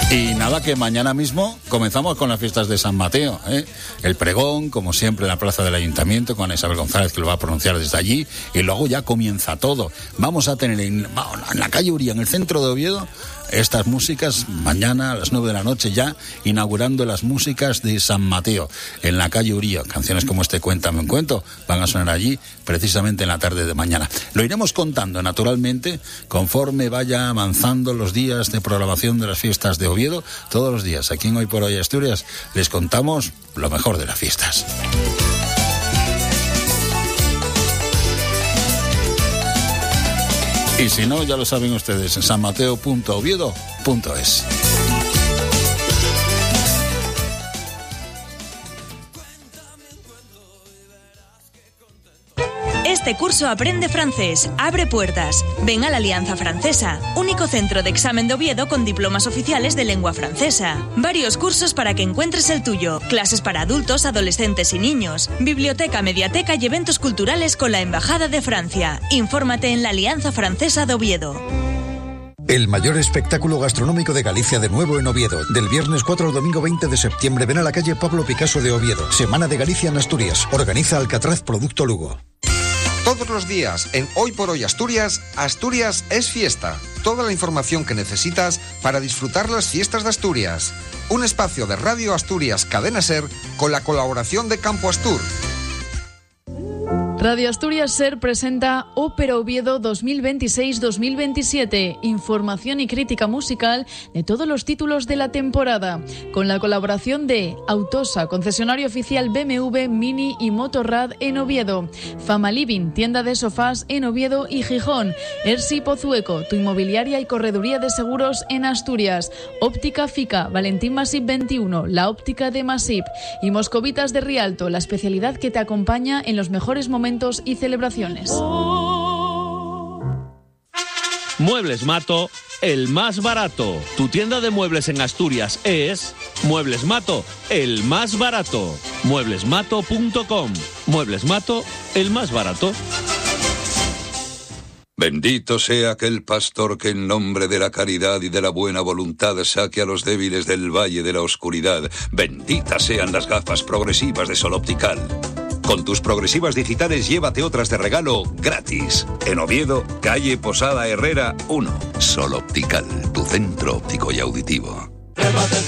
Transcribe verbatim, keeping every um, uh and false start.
Y nada, que mañana mismo comenzamos con las fiestas de San Mateo, ¿eh? El pregón, como siempre, en la plaza del Ayuntamiento, con Isabel González, que lo va a pronunciar desde allí, y luego ya comienza todo. Vamos a tener en, en la calle Uría, en el centro de Oviedo, estas músicas mañana a las nueve de la noche, ya inaugurando las músicas de San Mateo en la calle Uría. Canciones como este Cuéntame un cuento van a sonar allí precisamente en la tarde de mañana. Lo iremos contando naturalmente conforme vaya avanzando los días de programación de las fiestas de Oviedo. Todos los días aquí en Hoy por Hoy Asturias les contamos lo mejor de las fiestas. Y si no, ya lo saben ustedes, en san mateo punto oviedo punto es. Este curso aprende francés, abre puertas. Ven a la Alianza Francesa, único centro de examen de Oviedo con diplomas oficiales de lengua francesa. Varios cursos para que encuentres el tuyo. Clases para adultos, adolescentes y niños. Biblioteca, mediateca y eventos culturales con la Embajada de Francia. Infórmate en la Alianza Francesa de Oviedo. El mayor espectáculo gastronómico de Galicia de nuevo en Oviedo. Del viernes cuatro al domingo veinte de septiembre. Ven a la calle Pablo Picasso de Oviedo. Semana de Galicia en Asturias. Organiza Alcatraz Producto Lugo. Todos los días en Hoy por Hoy Asturias, Asturias es fiesta. Toda la información que necesitas para disfrutar las fiestas de Asturias. Un espacio de Radio Asturias Cadena Ser con la colaboración de Campo Astur. Radio Asturias Ser presenta Ópera Oviedo dos mil veintiséis dos mil veintisiete, información y crítica musical de todos los títulos de la temporada, con la colaboración de Autosa, concesionario oficial B M W, Mini y Motorrad en Oviedo, Fama Living, tienda de sofás en Oviedo y Gijón, Ersi Pozueco, tu inmobiliaria y correduría de seguros en Asturias, Óptica Fica, Valentín Masip veintiuno, la óptica de Masip, y Moscovitas de Rialto, la especialidad que te acompaña en los mejores momentos y celebraciones. Muebles Mato, el más barato. Tu tienda de muebles en Asturias es Muebles Mato, el más barato. muebles mato punto com. Muebles Mato, el más barato. Bendito sea aquel pastor que en nombre de la caridad y de la buena voluntad saque a los débiles del valle de la oscuridad. Benditas sean las gafas progresivas de Sol Optical. Con tus progresivas digitales llévate otras de regalo gratis. En Oviedo, calle Posada Herrera uno. Sol Optical, tu centro óptico y auditivo. Llévate